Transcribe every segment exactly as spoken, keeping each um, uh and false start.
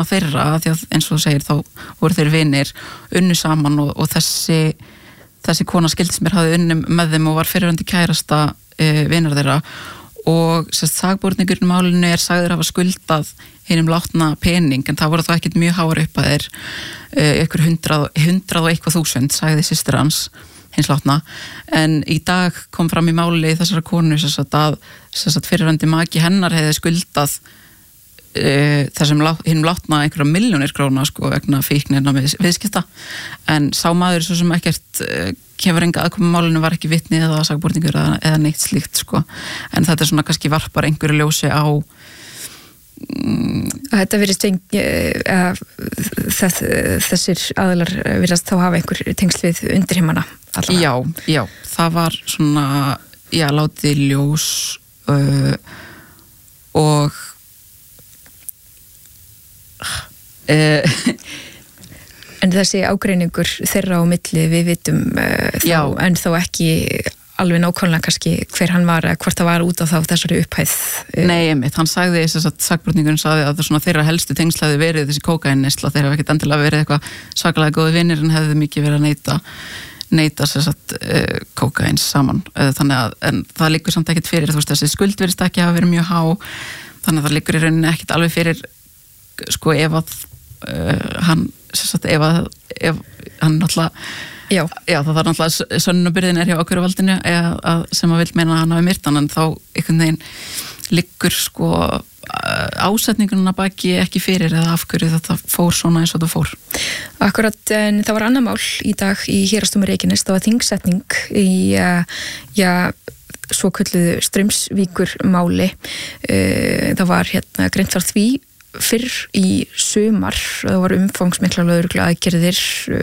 kona þeirra, því að eins og þú segir þá voru þeir vinir, unnu saman og, og þessi, þessi kona skildist mér hafði unnum með þeim og var fyrirverandi kærasta uh, vinar þeirra og sérst sakborningurinn málinu er sagður hafa skuldað hinum látna pening en það voru þá ekkert mjög háar upp að þeir uh, ykkur hundrað, hundrað og eitthvað þúsund sagði systir hans hins látna en í dag kom fram í máli þessara konu sérst að sérst fyrirverandi maki hennar hefði skuldað Uh, þessum hinum látna einhverja milljónir króna sko vegna fíknirna með viðskipta en sá maður svo sem ekkert uh, kemur enga aðkomi málinu var ekki vitni eða sakborningur eða, eða neitt slíkt sko en þetta er svona kannski varpar einhverju ljósi á um, Þetta virðist uh, þess, þessir aðilar virðast þá hafa einhver tengsl við undirheimana allavega. Já, já, það var svona já, látið ljós uh, og En þessi ágreiningur þeirra á milli við vitum uh, þá, en þó ekki alveg nákvæmlega kannski hver hann var eða hvort það var út á þá þessari upphæð. Nei, einmitt, hann sagði þess að sakborningurinn sagði að það svona þeirra helstu tengslaði verið þessi kókainneysla, þeirra hefði ekkert endilega verið eitthvað svakalega góði vinir en hefði mikið verið að neyta neyta þess að uh, kókains saman uh, þannig að en það liggur samt ekkert fyrir þú veist þessi skuld virðist ekki hafa verið mjög há þannig að það liggur í rauninni ekkert alveg fyrir sko ef að uh, hann sagt, ef að ef hann náttúrulega já. já það þarf náttúrulega sönnunarbyrðin er hjá ákæruvaldinu eða sem að vil meina að hann hafi myrt hann en þá einhvern veginn liggur sko ásetningunum að baki ekki fyrir eða af hverju þetta fór svona eins og það fór. Akkurat, en það var annað mál í dag í Héraðsdómi Reykjaness, það var þingsetning í uh, já svo kölluðu Straumsvíkur máli uh, það var hérna greint frá því fyrr í sumar það var umfangsmikla lögreglu aðgerðir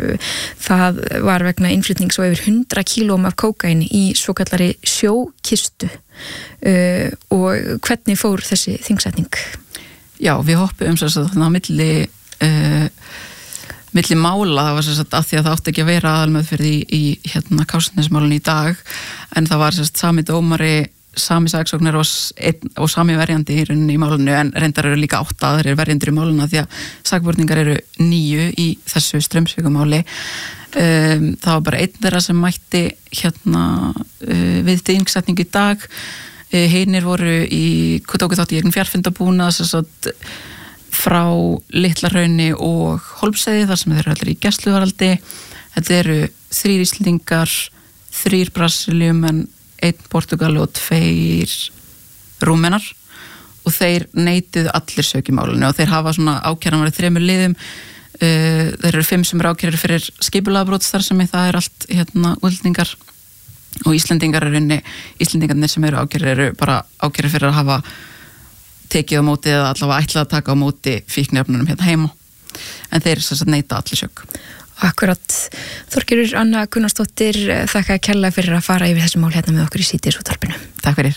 það var vegna innflutnings á yfir hundrað kílóum af kókaín í svokallari sjókistu uh, og hvernig fór þessi þingsetning? Já, við hoppum um þess að það á milli uh, milli mála, það var þess að því að það átti ekki að vera aðalmeðferð í, í hérna Kársnesmálinu í dag en það var þess að sami dómari sami saksóknir og, og sami verjandi í rauninni í málinu en reyndar eru líka átta aðrir verjandir í málinu því að sakborningar eru níu í þessu Straumsvíkumáli um, það var bara einn þeirra sem mætti hérna uh, við þingsetningu í dag uh, hinir voru í tóku þátt í eigin fjarfundabúnað þess að frá Litlahrauni og Hólmsheiði þar sem þeir eru allir í gæsluvarðhaldi þetta eru þrír Íslendingar þrír Brasilíumenn einn Portugal og tveir Rúmenar og þeir neituðu allir sök í málinu og þeir hafa svona ákæran var í þremur liðum uh, þeir eru fimm sem eru ákærir fyrir skipulagabrotastarfsemi það er allt hérna útlendingar og Íslendingar eru inni Íslendingarnir sem eru ákærir eru bara ákærir fyrir að hafa tekið á móti eða allavega ætlað að taka á móti fíkniefnunum hérna heima en þeir sem sagt neita allir sök. Akkurat, Þorgerður Anna Gunnarsdóttir þakka kærlega fyrir að fara yfir þessu mál hérna með okkur í Síðdegisútvarpinu. Takk fyrir.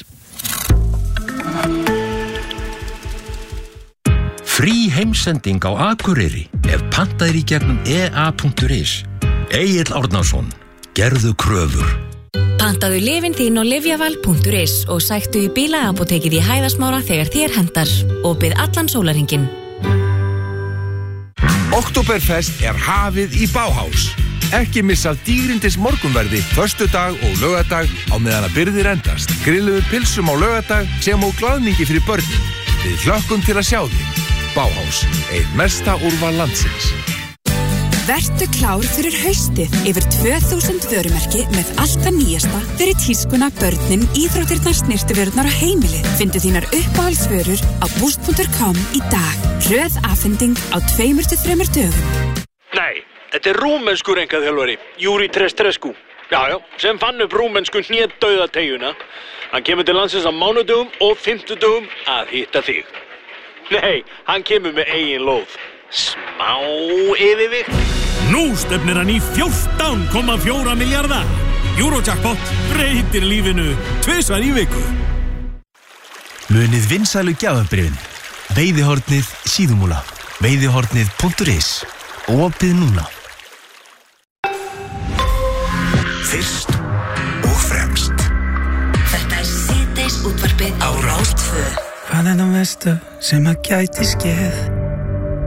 Frí heimsending á Akureyri ef pantaðir í gegnum e a punktur is. Egill Árnason, gerðu kröfur. Pantaðu lyfin þín á lyfjaval punktur is og sæktu í bílaapótekið í Hæðasmára þegar þér hentar og bið allan sólarhringinn. Oktoberfest er hafið í Bauhaus. Ekki missa dýrindis morgunverði föstudag og laugardag á meðan að birgðir endast. Grilluðu pilsum á laugardag sem og glaðningi fyrir börnin. Við hlökkum til að sjá þig. Bauhaus, einn mesta úrval landsins. Vertu klár fyrir haustið yfir tvö þúsund vörumerki með allt það nýjasta fyrir tískuna, börnin, íþróttirnar, snyrtivörurnar og heimilið. Findu þínar uppáhaldsvörur á boost punktur com í dag. Hröð afhending á tveimur til þremur dögum. Nei, þetta er rúmenskur einkaþjálfari, Júri Trestrescu. Já, já, sem fann upp rúmensku hnédauðateyguna. Hann kemur til landsins á mánudögum og fimmtudögum að hitta þig. Nei, hann kemur með eigin lóð. Smá yfirvikt. Nú stefnir hann í fjórtán komma fjóra milljarða. Eurojackpot breytir lífinu tvisvar í viku. Munið vinsælu gjafabréfin. Veiðihornið Síðumúla. Veiðihornið punktur is. Opið núna. Fyrst og fremst. Þetta er Síðdegisútvarpið á Rás tvö. Hvað er það mestu sem að gæti skeð?